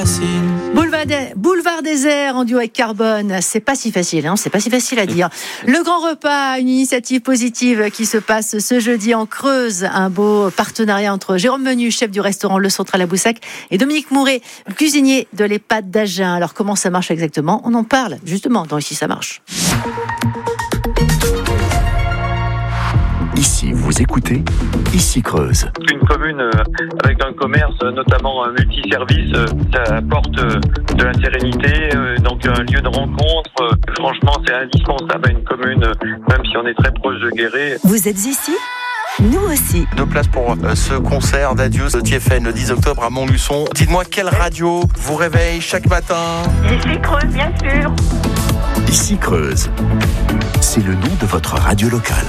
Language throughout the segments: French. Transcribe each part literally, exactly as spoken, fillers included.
Boulevard, des, Boulevard désert en duo avec Carbone, c'est pas si facile, hein, c'est pas si facile à dire. Le grand repas, une initiative positive qui se passe ce jeudi en Creuse, un beau partenariat entre Jérôme Menu, chef du restaurant Le Central à Boussac, et Dominique Mouret, cuisinier de l'EHPAD d'Agen. Alors comment ça marche exactement ? On en parle justement dans Ici ça marche. Ici, vous écoutez Ici Creuse. Une commune euh, avec un commerce, euh, notamment un multiservice, euh, ça apporte euh, de la sérénité, euh, donc un lieu de rencontre. Euh, franchement, c'est indispensable à une commune, euh, même si on est très proche de Guéret. Vous êtes ici ? Nous aussi. Deux places pour euh, ce concert d'adieu de T F N le dix octobre à Montluçon. Dites-moi quelle radio vous réveille chaque matin ? Ici Creuse, bien sûr. Ici Creuse. C'est le nom de votre radio locale.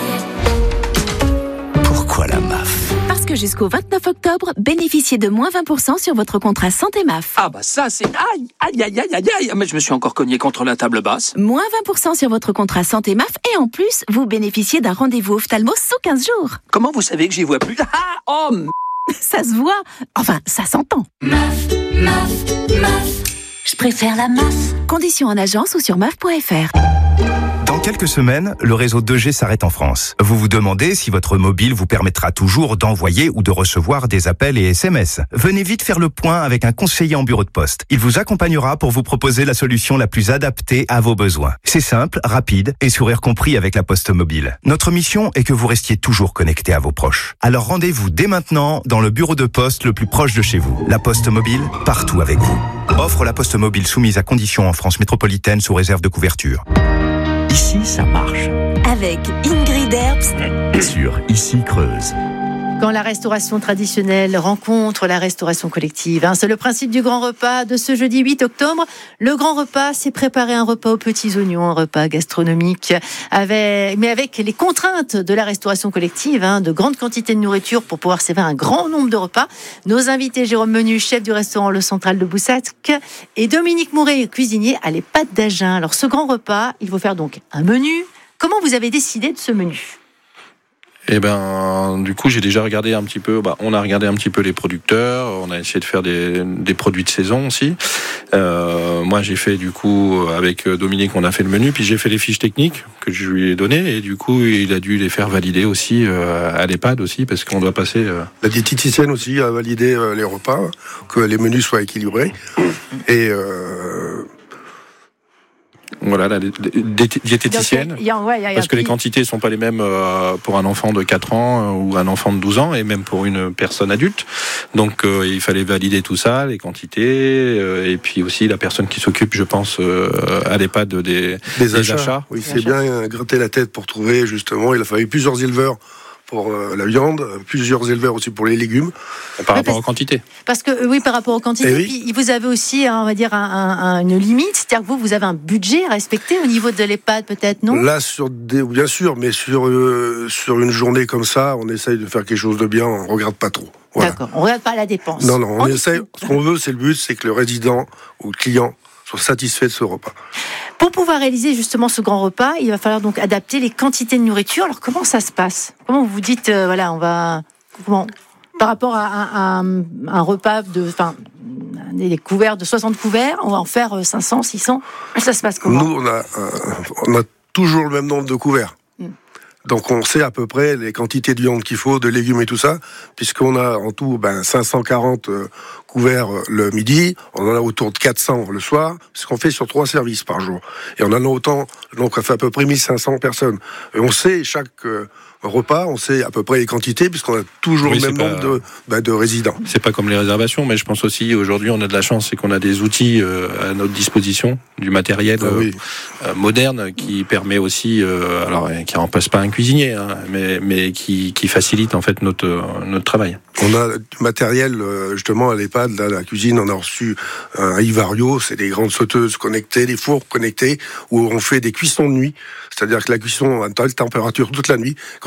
Pourquoi la M A F ? Parce que jusqu'au vingt-neuf octobre, bénéficiez de moins vingt pour cent sur votre contrat Santé M A F. Ah bah ça c'est... Aïe, aïe, aïe, aïe, aïe, aïe. Mais je me suis encore cogné contre la table basse. Moins vingt pour cent sur votre contrat Santé M A F et en plus, vous bénéficiez d'un rendez-vous ophtalmo sous quinze jours. Comment vous savez que j'y vois plus ? Ah, oh m... Ça se voit. Enfin, ça s'entend. M A F, M A F, M A F. Je préfère la M A F. Conditions en agence ou sur M A F point F R. Dans quelques semaines, le réseau deux G s'arrête en France. Vous vous demandez si votre mobile vous permettra toujours d'envoyer ou de recevoir des appels et S M S. Venez vite faire le point avec un conseiller en bureau de poste. Il vous accompagnera pour vous proposer la solution la plus adaptée à vos besoins. C'est simple, rapide et sourire compris avec la Poste Mobile. Notre mission est que vous restiez toujours connecté à vos proches. Alors rendez-vous dès maintenant dans le bureau de poste le plus proche de chez vous. La Poste Mobile, partout avec vous. Offre la Poste Mobile soumise à conditions en France métropolitaine sous réserve de couverture. Ici, ça marche. Avec Ingrid Herbst Sur Ici Creuse. Quand la restauration traditionnelle rencontre la restauration collective, hein, c'est le principe du grand repas de ce jeudi huit octobre. Le grand repas, c'est préparer un repas aux petits oignons, un repas gastronomique, avec, mais avec les contraintes de la restauration collective, hein, de grandes quantités de nourriture pour pouvoir servir un grand nombre de repas. Nos invités, Jérôme Menu, chef du restaurant Le Central de Boussac, et Dominique Mouret, cuisinier à l'EHPAD d'Agen. Alors ce grand repas, il faut faire donc un menu. Comment vous avez décidé de ce menu ? Eh ben, du coup, j'ai déjà regardé un petit peu. Bah, on a regardé un petit peu les producteurs. On a essayé de faire des, des produits de saison aussi. Euh, moi, j'ai fait du coup avec Dominique, on a fait le menu, puis j'ai fait les fiches techniques que je lui ai données, et du coup, il a dû les faire valider aussi euh, à l'EHPAD aussi, parce qu'on doit passer. Euh... La diététicienne aussi a validé euh, les repas, que les menus soient équilibrés, et. Euh... Voilà, la diététicienne. Donc, y a, ouais, y a, y a parce que petit... les quantités sont pas les mêmes pour un enfant de quatre ans ou un enfant de douze ans, et même pour une personne adulte. Donc euh, il fallait valider tout ça, les quantités, euh, et puis aussi la personne qui s'occupe, je pense, euh, à l'EHPAD des, des, des achats. achats. Oui, c'est bien gratter la tête pour trouver, justement. Il a fallu plusieurs éleveurs pour euh, la viande, plusieurs éleveurs aussi pour les légumes. Par oui, rapport parce, aux quantités. Parce que, oui, par rapport aux quantités. Et oui. Puis, vous avez aussi, on va dire, un, un, une limite. C'est-à-dire que vous, vous avez un budget à respecter au niveau de l'EHPAD, peut-être, non ? Là, sur des, bien sûr, mais sur, euh, sur une journée comme ça, on essaye de faire quelque chose de bien, on ne regarde pas trop. Voilà. D'accord, on ne regarde pas la dépense. Non, non, on, on essaye. Ce qu'on veut, c'est le but, c'est que le résident ou le client soit satisfait de ce repas. Pour pouvoir réaliser justement ce grand repas, il va falloir donc adapter les quantités de nourriture. Alors comment ça se passe ? Comment vous vous dites, euh, voilà, on va... Comment, par rapport à un, un, un repas de... Enfin, des couverts de soixante couverts, on va en faire cinq cents, six cents. Ça se passe comment ? Nous, on a, euh, on a toujours le même nombre de couverts. Mm. Donc on sait à peu près les quantités de viande qu'il faut, de légumes et tout ça, puisqu'on a en tout ben, cinq cent quarante euh, couverts le midi, on en a autour de quatre cents le soir, ce qu'on fait sur trois services par jour. Et on en a autant, donc on fait à peu près mille cinq cents personnes. Et on sait chaque euh, repas, on sait à peu près les quantités, puisqu'on a toujours oui, le même pas... nombre de, ben, de résidents. C'est pas comme les réservations, mais je pense aussi, aujourd'hui, on a de la chance, c'est qu'on a des outils euh, à notre disposition, du matériel ah, oui. euh, moderne, qui permet aussi, euh, alors qui remplace pas un cuisinier, hein, mais, mais qui, qui facilite en fait notre, notre travail. On a du matériel, justement, à l'EHPAD, là, la cuisine, on a reçu un Ivario, c'est des grandes sauteuses connectées, des fours connectés, où on fait des cuissons de nuit, c'est-à-dire que la cuisson à telle température toute la nuit, quand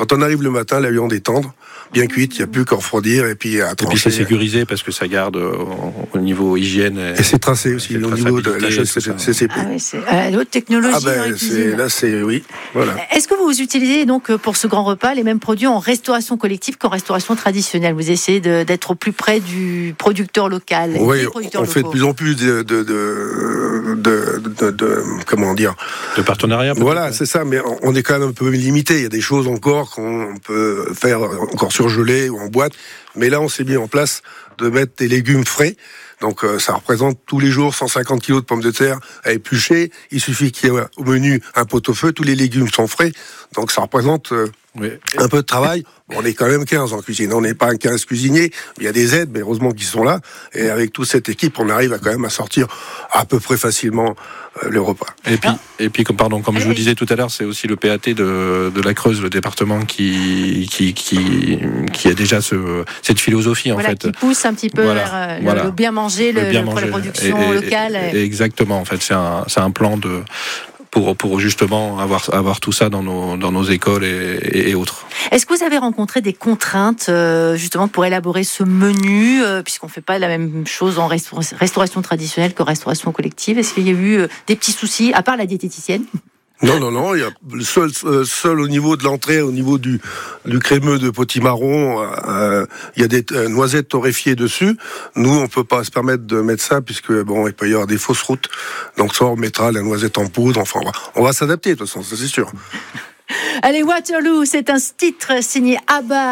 Quand on arrive le matin, la viande est tendre, bien cuite, il n'y a plus qu'à refroidir et puis à trancher. Et puis c'est sécurisé parce que ça garde euh, au niveau hygiène. Et, et c'est tracé aussi au niveau de la chasse C C P. Ah oui, c'est euh, l'autre technologie. Ah ben, c'est, là, c'est oui, voilà. Est-ce que vous utilisez donc pour ce grand repas les mêmes produits en restauration collective qu'en restauration traditionnelle? Vous essayez de, d'être au plus près du producteur local. Oui, on fait de plus en plus de, de, de, de, de, de comment dire, de partenariat. Voilà, c'est ça, mais on est quand même un peu limité. Il y a des choses encore qu'on peut faire encore surgelées ou en boîte, mais là, on s'est mis en place de mettre des légumes frais. Donc euh, ça représente tous les jours cent cinquante kilos de pommes de terre à éplucher. Il suffit qu'il y ait au menu un pot-au-feu, tous les légumes sont frais. Donc ça représente euh, oui. un peu de travail. Bon, on est quand même quinze en cuisine. On n'est pas quinze cuisiniers. Il y a des aides, mais heureusement qu'ils sont là. Et avec toute cette équipe, on arrive à quand même à sortir à peu près facilement euh, le repas. Et puis, ah. et puis comme, pardon, comme je vous disais tout à l'heure, c'est aussi le P A T de, de la Creuse, le département qui, qui, qui, qui a déjà ce, cette philosophie, en voilà, fait. Qui pousse un petit peu voilà, vers le, voilà. le bien manger, le, le bien le, manger. pour la production et, et, locale. Et, exactement, en fait. C'est un, c'est un plan de... Pour, pour justement avoir, avoir tout ça dans nos, dans nos écoles et, et, et autres. Est-ce que vous avez rencontré des contraintes euh, justement pour élaborer ce menu, euh, puisqu'on ne fait pas la même chose en restaur- restauration traditionnelle qu'en restauration collective? Est-ce qu'il y a eu euh, des petits soucis, à part la diététicienne? Non, non, non. Il y a seul, seul au niveau de l'entrée, au niveau du, du crémeux de potimarron, euh, il y a des euh, noisettes torréfiées dessus. Nous, on peut pas se permettre de mettre ça puisque bon, il peut y avoir des fausses routes. Donc, soit on mettra la noisette en poudre. Enfin, on va, on va s'adapter de toute façon, ça c'est sûr. Allez, Waterloo, c'est un titre signé Abba.